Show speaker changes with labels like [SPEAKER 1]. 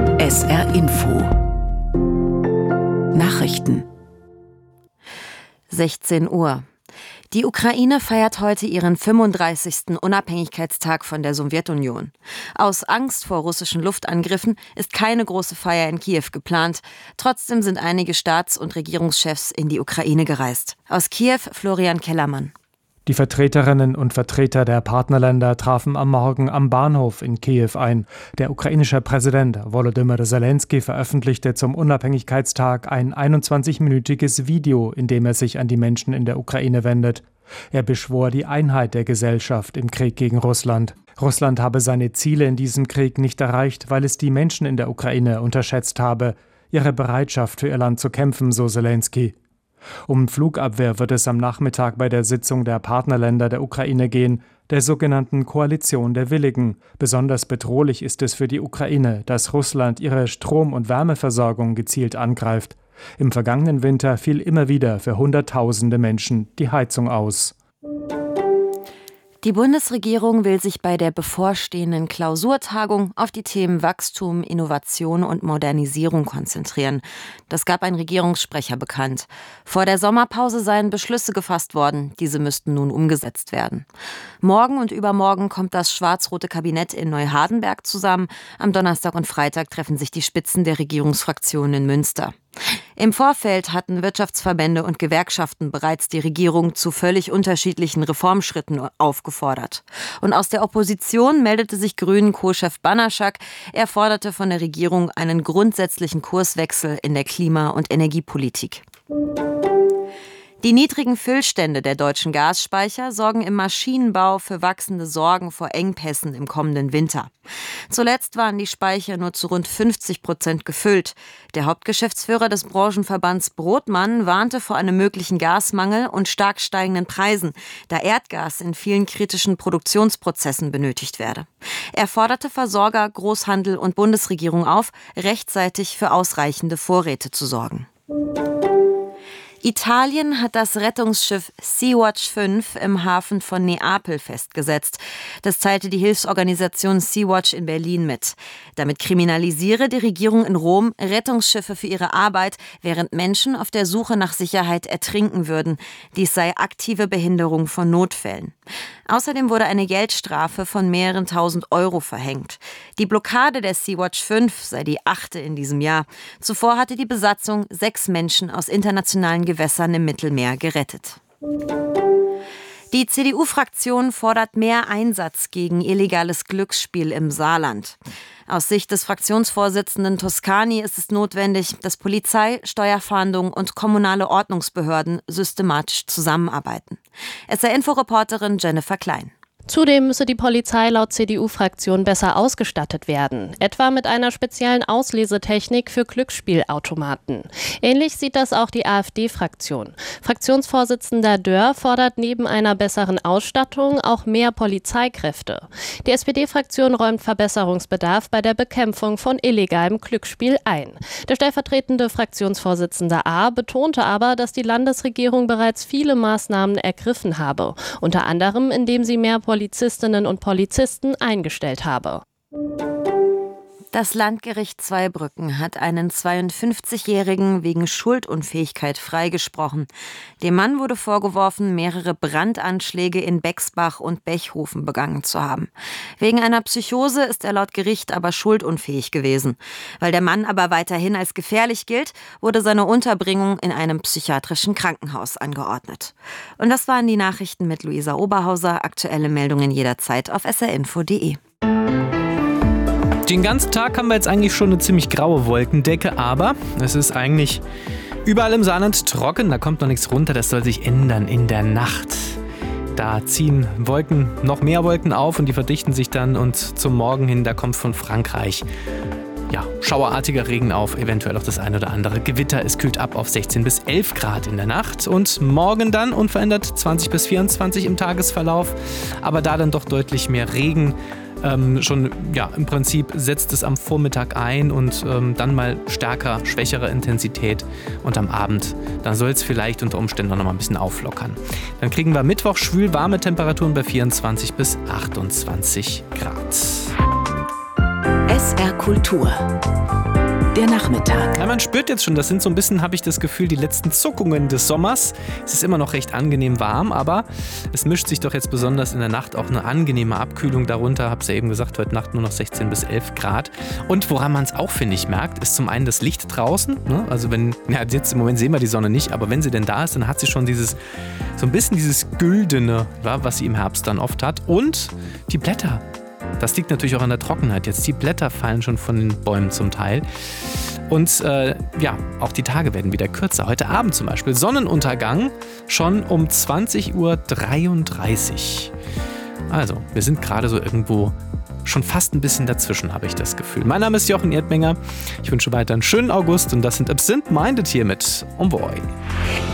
[SPEAKER 1] SR Info Nachrichten 16 Uhr. Die Ukraine feiert heute ihren 35. Unabhängigkeitstag von der Sowjetunion. Aus Angst vor russischen Luftangriffen ist keine große Feier in Kiew geplant. Trotzdem sind einige Staats- und Regierungschefs in die Ukraine gereist. Aus Kiew Florian Kellermann.
[SPEAKER 2] Die Vertreterinnen und Vertreter der Partnerländer trafen am Morgen am Bahnhof in Kiew ein. Der ukrainische Präsident Volodymyr Zelensky veröffentlichte zum Unabhängigkeitstag ein 21-minütiges Video, in dem er sich an die Menschen in der Ukraine wendet. Er beschwor die Einheit der Gesellschaft im Krieg gegen Russland. Russland habe seine Ziele in diesem Krieg nicht erreicht, weil es die Menschen in der Ukraine unterschätzt habe. Ihre Bereitschaft für ihr Land zu kämpfen, so Zelensky. Um Flugabwehr wird es am Nachmittag bei der Sitzung der Partnerländer der Ukraine gehen, der sogenannten Koalition der Willigen. Besonders bedrohlich ist es für die Ukraine, dass Russland ihre Strom- und Wärmeversorgung gezielt angreift. Im vergangenen Winter fiel immer wieder für Hunderttausende Menschen die Heizung aus.
[SPEAKER 3] Die Bundesregierung will sich bei der bevorstehenden Klausurtagung auf die Themen Wachstum, Innovation und Modernisierung konzentrieren. Das gab ein Regierungssprecher bekannt. Vor der Sommerpause seien Beschlüsse gefasst worden. Diese müssten nun umgesetzt werden. Morgen und übermorgen kommt das schwarz-rote Kabinett in Neuhardenberg zusammen. Am Donnerstag und Freitag treffen sich die Spitzen der Regierungsfraktionen in Münster. Im Vorfeld hatten Wirtschaftsverbände und Gewerkschaften bereits die Regierung zu völlig unterschiedlichen Reformschritten aufgefordert. Und aus der Opposition meldete sich Grünen-Co-Chef Banaschak. Er forderte von der Regierung einen grundsätzlichen Kurswechsel in der Klima- und Energiepolitik. Die niedrigen Füllstände der deutschen Gasspeicher sorgen im Maschinenbau für wachsende Sorgen vor Engpässen im kommenden Winter. Zuletzt waren die Speicher nur zu rund 50% gefüllt. Der Hauptgeschäftsführer des Branchenverbands Brotmann warnte vor einem möglichen Gasmangel und stark steigenden Preisen, da Erdgas in vielen kritischen Produktionsprozessen benötigt werde. Er forderte Versorger, Großhandel und Bundesregierung auf, rechtzeitig für ausreichende Vorräte zu sorgen. Italien hat das Rettungsschiff Sea-Watch 5 im Hafen von Neapel festgesetzt. Das teilte die Hilfsorganisation Sea-Watch in Berlin mit. Damit kriminalisiere die Regierung in Rom Rettungsschiffe für ihre Arbeit, während Menschen auf der Suche nach Sicherheit ertrinken würden. Dies sei aktive Behinderung von Notfällen. Außerdem wurde eine Geldstrafe von mehreren tausend Euro verhängt. Die Blockade der Sea-Watch 5 sei die 8. in diesem Jahr. Zuvor hatte die Besatzung 6 Menschen aus internationalen Gewässern im Mittelmeer gerettet. Die CDU-Fraktion fordert mehr Einsatz gegen illegales Glücksspiel im Saarland. Aus Sicht des Fraktionsvorsitzenden Toscani ist es notwendig, dass Polizei, Steuerfahndung und kommunale Ordnungsbehörden systematisch zusammenarbeiten. SR-Info-Reporterin Jennifer Klein.
[SPEAKER 4] Zudem müsse die Polizei laut CDU-Fraktion besser ausgestattet werden, etwa mit einer speziellen Auslesetechnik für Glücksspielautomaten. Ähnlich sieht das auch die AfD-Fraktion. Fraktionsvorsitzender Dörr fordert neben einer besseren Ausstattung auch mehr Polizeikräfte. Die SPD-Fraktion räumt Verbesserungsbedarf bei der Bekämpfung von illegalem Glücksspiel ein. Der stellvertretende Fraktionsvorsitzende A betonte aber, dass die Landesregierung bereits viele Maßnahmen ergriffen habe, unter anderem indem sie mehr Polizistinnen und Polizisten eingestellt habe.
[SPEAKER 3] Das Landgericht Zweibrücken hat einen 52-Jährigen wegen Schuldunfähigkeit freigesprochen. Dem Mann wurde vorgeworfen, mehrere Brandanschläge in Bexbach und Bechhofen begangen zu haben. Wegen einer Psychose ist er laut Gericht aber schuldunfähig gewesen. Weil der Mann aber weiterhin als gefährlich gilt, wurde seine Unterbringung in einem psychiatrischen Krankenhaus angeordnet. Und das waren die Nachrichten mit Luisa Oberhauser. Aktuelle Meldungen jederzeit auf srinfo.de.
[SPEAKER 5] Den ganzen Tag haben wir jetzt eigentlich schon eine ziemlich graue Wolkendecke, aber es ist eigentlich überall im Saarland trocken, da kommt noch nichts runter, das soll sich ändern in der Nacht. Da ziehen noch mehr Wolken auf und die verdichten sich dann und zum Morgen hin, da kommt von Frankreich schauerartiger Regen auf, eventuell auch das ein oder andere Gewitter. Es kühlt ab auf 16 bis 11 Grad in der Nacht und morgen dann unverändert 20 bis 24 im Tagesverlauf, aber da dann doch deutlich mehr Regen. Im Prinzip setzt es am Vormittag ein und dann mal schwächere Intensität und am Abend, dann soll es vielleicht unter Umständen noch mal ein bisschen auflockern. Dann kriegen wir Mittwoch schwül warme Temperaturen bei 24 bis 28 Grad.
[SPEAKER 6] SR Kultur. Der Nachmittag.
[SPEAKER 5] Ja, man spürt jetzt schon, das sind so ein bisschen, habe ich das Gefühl, die letzten Zuckungen des Sommers. Es ist immer noch recht angenehm warm, aber es mischt sich doch jetzt besonders in der Nacht auch eine angenehme Abkühlung darunter. Habe es ja eben gesagt, heute Nacht nur noch 16 bis 11 Grad. Und woran man es auch, finde ich, merkt, ist zum einen das Licht draußen. Ne? Also wenn, ja, jetzt im Moment sehen wir die Sonne nicht, aber wenn sie denn da ist, dann hat sie schon so ein bisschen dieses Güldene, was sie im Herbst dann oft hat. Und die Blätter. Das liegt natürlich auch an der Trockenheit. Jetzt die Blätter fallen schon von den Bäumen zum Teil. Und auch die Tage werden wieder kürzer. Heute Abend zum Beispiel Sonnenuntergang schon um 20:33 Uhr. Also, wir sind gerade so irgendwo schon fast ein bisschen dazwischen, habe ich das Gefühl. Mein Name ist Jochen Erdmenger. Ich wünsche weiter einen schönen August und das sind Absent Minded hier mit Envoy.